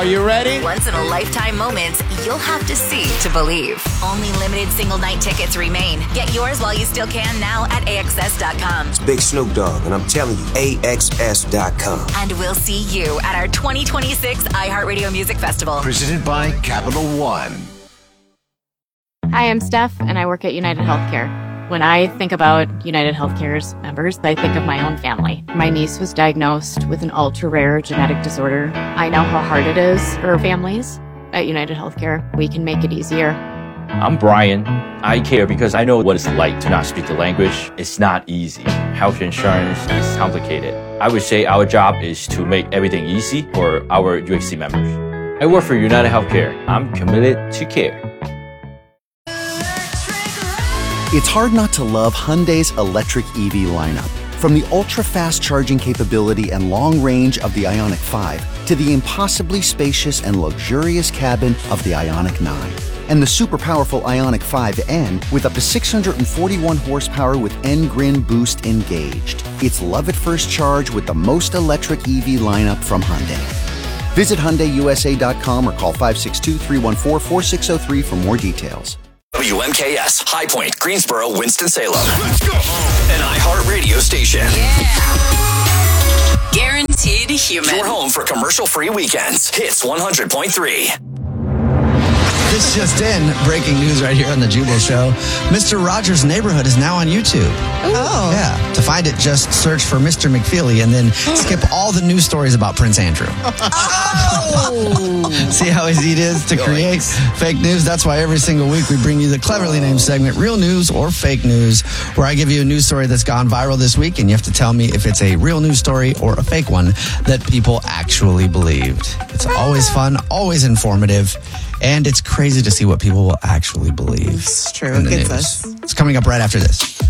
Are you ready? Once-in-a-lifetime moments you'll have to see to believe. Only limited single-night tickets remain. Get yours while you still can now at AXS.com. It's Big Snoop Dogg, and I'm telling you, AXS.com. And we'll see you at our 2026 iHeartRadio Music Festival. Presented by Capital One. Hi, I'm Steph, and I work at United Healthcare. When I think about United Healthcare's members, I think of my own family. My niece was diagnosed with an ultra-rare genetic disorder. I know how hard it is for families. At United Healthcare, we can make it easier. I'm Brian. I care because I know what it's like to not speak the language. It's not easy. Health insurance is complicated. I would say our job is to make everything easy for our UHC members. I work for United Healthcare. I'm committed to care. It's hard not to love Hyundai's electric EV lineup. From the ultra-fast charging capability and long range of the Ioniq 5 to the impossibly spacious and luxurious cabin of the Ioniq 9. And the super powerful Ioniq 5N with up to 641 horsepower with N-Grin Boost engaged. It's love at first charge with the most electric EV lineup from Hyundai. Visit HyundaiUSA.com or call 562-314-4603 for more details. WMKS, High Point, Greensboro, Winston-Salem. Let's go! An iHeartRadio station. Yeah. Guaranteed human. Your home for commercial-free weekends. Hits 100.3. This just in, breaking news right here on the Jubal Show. Mr. Rogers' Neighborhood is now on YouTube. Oh. Yeah. To find it, just search for Mr. McFeely and then skip all the news stories about Prince Andrew. Oh. See how easy it is to create fake news? That's why every single week we bring you the cleverly named segment, Real News or Fake News, where I give you a news story that's gone viral this week, and you have to tell me if it's a real news story or a fake one that people actually believed. It's always fun, always informative. And it's crazy to see what people will actually believe. It's true. In the It gets news. us. It's coming up right after this.